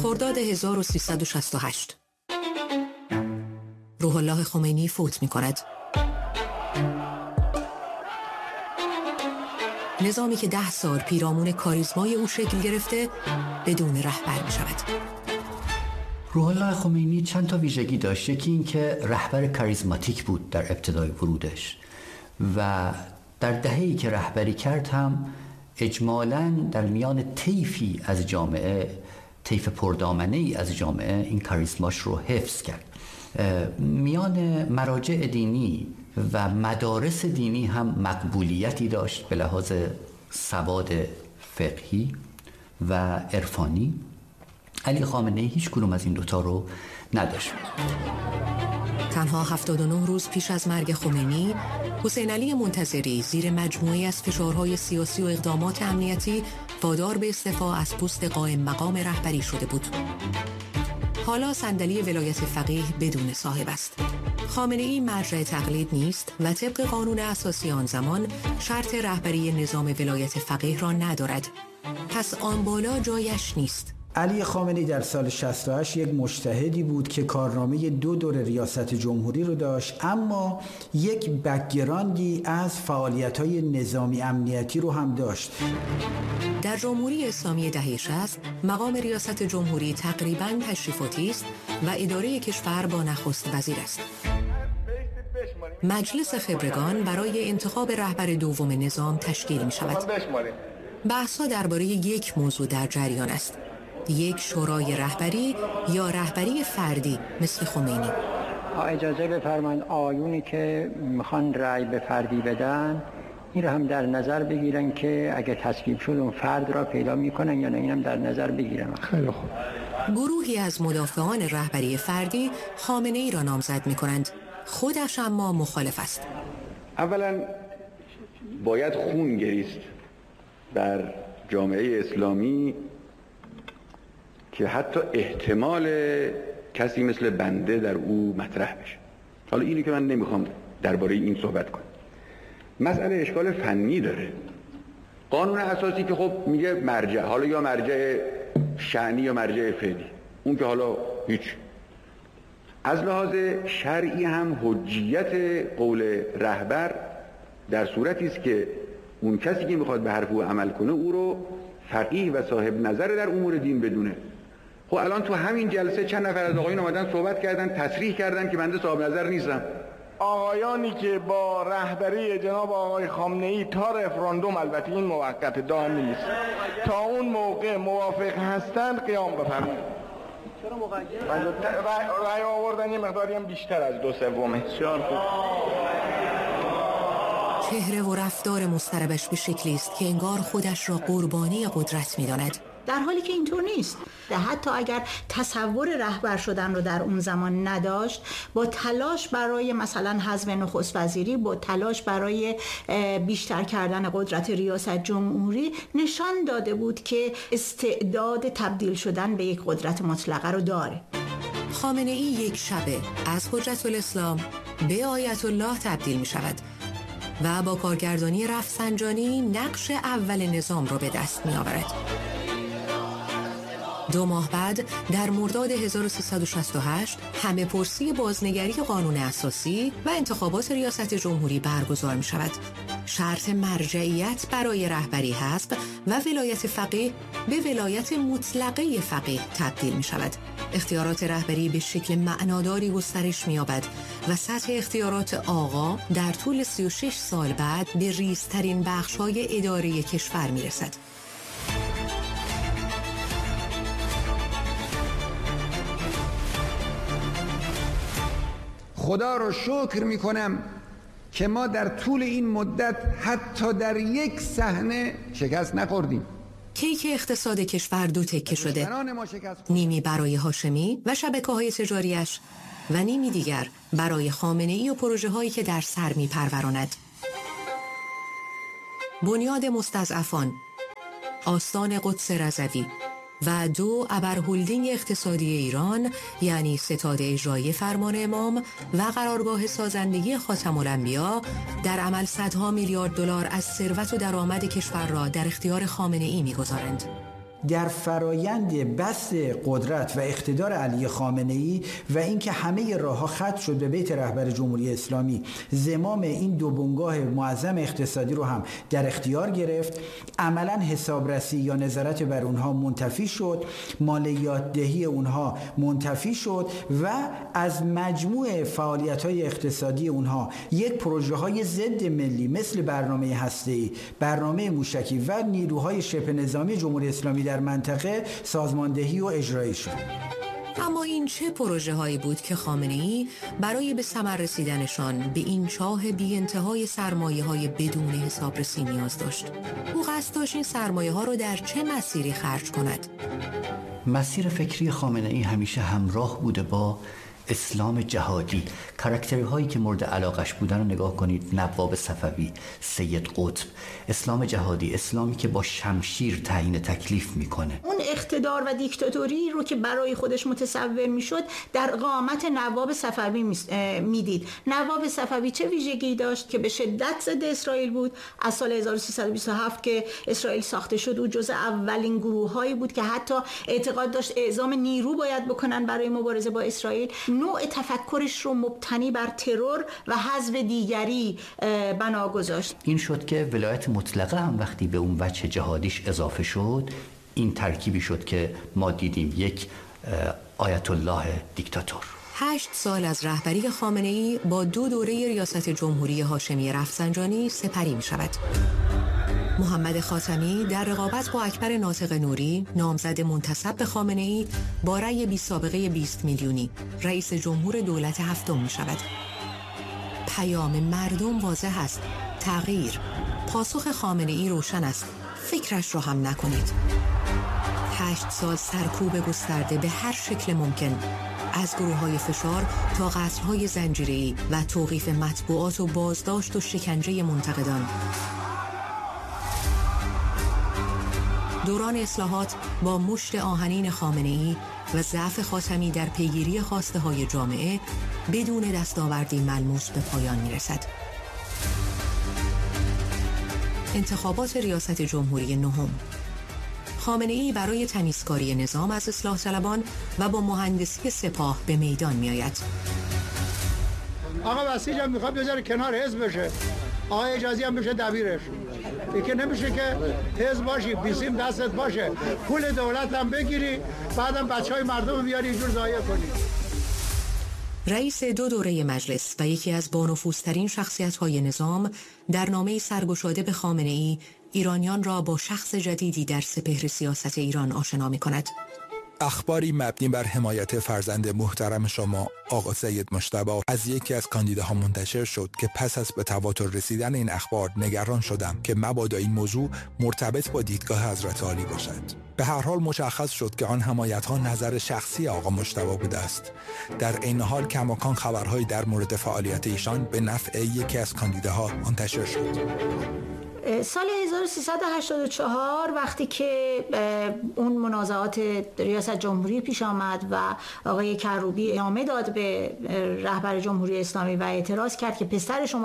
خرداد 1368 روح الله خمینی فوت می کند. نظامی که 10 سال پیرامون کاریزمای او شکل گرفته بدون رهبر می شود. روح الله خمینی چند تا ویژگی داشت. یکی این که رهبر کاریزماتیک بود در ابتدای ورودش و در دهه‌ای که رهبری کرد هم اجمالاً در میان طیفی از جامعه، طیف پردامنه‌ای از جامعه، این کاریزماش رو حفظ کرد. میان مراجع دینی و مدارس دینی هم مقبولیتی داشت به لحاظ سواد فقهی و عرفانی. علی خامنه‌ای هیچ کدوم از این دوتا رو نداشت. تنها 79 روز پیش از مرگ خمینی، حسین علی منتظری زیر مجموعه از فشارهای سیاسی و اقدامات امنیتی وادار به استعفا از پست قائم مقام رهبری شده بود. حالا صندلی ولایت فقیه بدون صاحب است. خامنه‌ای مرجع تقلید نیست و طبق قانون اساسی آن زمان شرط رهبری نظام ولایت فقیه را ندارد. پس آن بالا جایش نیست. علی خامنه‌ای در سال 68 یک مجتهدی بود که کارنامه 2 دور ریاست جمهوری رو داشت، اما یک بک‌گراندی از فعالیت‌های نظامی امنیتی رو هم داشت. در جمهوری اسلامی دهه 60 مقام ریاست جمهوری تقریباً تشریفاتی است و اداره کشور با نخست وزیر است. مجلس خبرگان برای انتخاب رهبر دوم نظام تشکیل می شود. بحث‌ها درباره یک موضوع در جریان است: یک شورای رهبری یا رهبری فردی مثل خمینی. اجازه بفرمایید آیونی که میخوان رأی به فردی بدن این رو هم در نظر بگیرن که اگه تصویب شد اون فرد را پیدا میکنن یا نه، اینم در نظر بگیرن. خیلی خوب. گروهی از مدافعان رهبری فردی خامنه‌ای را نامزد میکنند، خودش اما مخالف است. اولا باید خون گریست در جامعه اسلامی که حتی احتمال کسی مثل بنده در او مطرح بشه. حالا اینی که من نمیخوام درباره این صحبت کنم. مسئله اشکال فنی داره. قانون اساسی که خب میگه مرجع، حالا یا مرجع شأنی یا مرجع فعلی، اون که حالا هیچ. از لحاظ شرعی هم حجیت قول رهبر در صورتی است که اون کسی که میخواد به حرف او عمل کنه او رو فقیه و صاحب نظر در امور دین بدونه. خب الان تو همین جلسه چند نفر از آقایون اومدن صحبت کردن، تصریح کردن که بنده صاحب نظر نیستم. آقایانی که با رهبری جناب آقای خامنه‌ای تا رفراندوم، البته این موقت دائمی نیست، تا اون موقع موافق هستند قیام بفرمایید. چرا مقید؟ رأی آوردن یه مقداری هم بیشتر از 2/3. بسیار خوب. چهره و رفتار مضطربش به شکلی است که انگار خودش را قربانی قدرت می‌داند، در حالی که اینطور نیست. حتی اگر تصور رهبر شدن رو در اون زمان نداشت، با تلاش برای مثلا حذف نخست وزیری، با تلاش برای بیشتر کردن قدرت ریاست جمهوری، نشان داده بود که استعداد تبدیل شدن به یک قدرت مطلقه رو داره. خامنه‌ای یک شبه از حجت الاسلام به آیت الله تبدیل می شود و با کارگردانی رفسنجانی نقش اول نظام را به دست می آورد. 2 ماه بعد در مرداد 1368 همه پرسی بازنگری قانون اساسی و انتخابات ریاست جمهوری برگزار می شود. شرط مرجعیت برای رهبری حزب و ولایت فقیه به ولایت مطلقه فقیه تبدیل می شود. اختیارات رهبری به شکل معناداری گسترش می یابد و سطح اختیارات آقا در طول 36 سال بعد به ریزترین بخش‌های اداره کشور می رسد. خدا رو شکر می کنم که ما در طول این مدت حتی در یک صحنه شکست نخوردیم. کیک اقتصاد کشور 2 تکه شده، نیمی برای هاشمی و شبکه‌های تجاریش و نیمی دیگر برای خامنه‌ای و پروژه هایی که در سر می پروراند. بنیاد مستضعفان، آستان قدس رضوی و 2 ابرهلدینگ اقتصادی ایران، یعنی ستاد اجرایی فرمان امام و قرارگاه سازندگی خاتم الانبیا، در عمل صدها میلیارد دلار از ثروت و درآمد کشور را در اختیار خامنه‌ای می‌گذارند. در فرایند بسط قدرت و اقتدار علی خامنه‌ای و اینکه همه راه‌ها ختم شد به بیت رهبر جمهوری اسلامی، زمام این دو بنگاه معظم اقتصادی رو هم در اختیار گرفت. عملاً حسابرسی یا نظارت بر اونها منتفی شد، مالیات دهی اونها منتفی شد و از مجموع فعالیت‌های اقتصادی اونها یک پروژه‌های ضد ملی مثل برنامه هسته‌ای، برنامه موشکی و نیروهای شبه نظامی جمهوری اسلامی در منطقه سازماندهی و اجرایی شد. اما این چه پروژه هایی بود که خامنه‌ای برای به ثمر رسیدنشان به این چاه بی انتهای سرمایه های بدون حسابرسی نیاز داشت؟ او قصد داشت این سرمایه ها رو در چه مسیری خرج کند؟ مسیر فکری خامنه‌ای همیشه همراه بوده با اسلام جهادی. کاراکتری هایی که مورد علاقش بودن رو نگاه کنید: نواب صفوی، سید قطب. اسلام جهادی، اسلامی که با شمشیر تعیین تکلیف میکنه. اون اقتدار و دیکتاتوری رو که برای خودش متصور میشد در قامت نواب صفوی میدید. نواب صفوی چه ویژگی داشت که به شدت ضد اسرائیل بود؟ از سال 1327 که اسرائیل ساخته شد او جزء اولین گروه هایی بود که حتی اعتقاد داشت اعزام نیرو باید بکنن برای مبارزه با اسرائیل. نوع تفکرش رو مبتنی بر ترور و حذف دیگری بنا گذاشت. این شد که ولایت مطلقه هم وقتی به اون وجه جهادیش اضافه شد، این ترکیبی شد که ما دیدیم یک آیت الله دیکتاتور. 8 سال از رهبری خامنه‌ای با 2 دوره ریاست جمهوری هاشمی رفسنجانی سپری می شود. محمد خاتمی در رقابت با اکبر ناطق نوری، نامزد منتسب به خامنه‌ای، با رأی بی سابقه 20 میلیونی رئیس جمهور دولت هفتم می شود. پیام مردم واضح است: تغییر. پاسخ خامنه‌ای روشن است: فکرش را هم نکنید. 8 سال سرکوب گسترده به هر شکل ممکن، از گروه‌های فشار تا قصرهای زنجیره‌ای و توقیف مطبوعات و بازداشت و شکنجه منتقدان. دوران اصلاحات با مشت آهنین خامنه‌ای و ضعف خاتمی در پیگیری خواسته‌های جامعه بدون دستاوردی ملموس به پایان می‌رسد. انتخابات ریاست جمهوری نهم. خامنه‌ای برای تمیزکاری نظام از اصلاح طلبان و با مهندسی سپاه به میدان می‌آید. آقا بسیج هم میخواد بذاره کنار حزب بشه، آقا اجازی هم بشه دبیرش. این که نمیشه که حزب باشی، بیسیم دستت باشه، پول دولت هم بگیری، بعدم بچهای مردم بیاری اینجور ضایع کنی. رئیس 2 دوره مجلس و یکی از بانفوذترین شخصیت‌های نظام در نامه سرگشاده به خامنه‌ای ایرانیان را با شخص جدیدی در سپهر سیاست ایران آشنا می‌کند. اخباری مبنی بر حمایت فرزند محترم شما آقا سید مجتبی از یکی از کاندیداها منتشر شد که پس از به تواتر رسیدن این اخبار نگران شدم که مبادا این موضوع مرتبط با دیدگاه حضرت عالی باشد. به هر حال مشخص شد که آن حمایت‌ها نظر شخصی آقا مجتبی بوده است. در این حال کماکان خبرهایی در مورد فعالیت ایشان به نفع یکی از کاندیداها منتشر شد. سال 1384 وقتی که اون منازعات ریاست جمهوری پیش آمد و آقای کروبی ادامه داد به رهبر جمهوری اسلامی و اعتراض کرد که پسر شما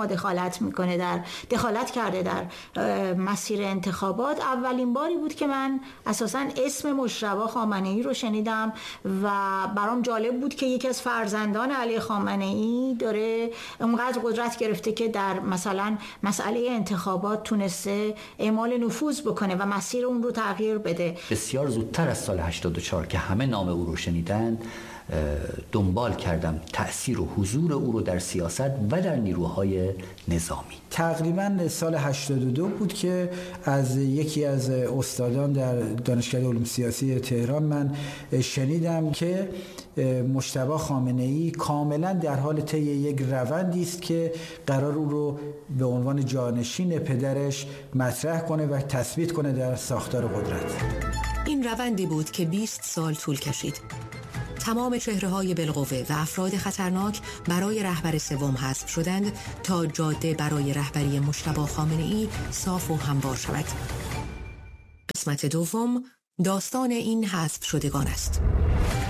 دخالت کرده در مسیر انتخابات، اولین باری بود که من اساساً اسم مجتبی خامنه‌ای رو شنیدم و برام جالب بود که یکی از فرزندان علی خامنه‌ای داره اونقدر قدرت گرفته که در مثلا مسئله انتخابات تونسته اعمال نفوذ بکنه و مسیر اون رو تغییر بده. بسیار زودتر از سال 84 که همه نام او رو شنیدن دنبال کردم تأثیر و حضور او رو در سیاست و در نیروهای نظامی. تقریبا سال 82 بود که از یکی از استادان در دانشکده علوم سیاسی تهران من شنیدم که مجتبی خامنه‌ای کاملا در حال طی یک روندی است که قرار او رو به عنوان جانشین پدرش مطرح کنه و تثبیت کنه در ساختار قدرت. این روندی بود که 20 سال طول کشید. تمام چهره‌های بالقوه و افراد خطرناک برای رهبر سوم حذف شدند تا جاده برای رهبری مجتبی خامنه‌ای صاف و هموار شود. قسمت دوم داستان این حذف شدگان است.